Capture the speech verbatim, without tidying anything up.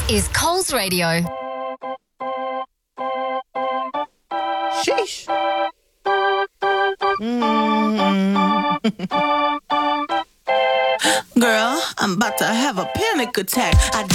is Coles Radio. Sheesh. Mm. Girl, I'm about to have a panic attack. I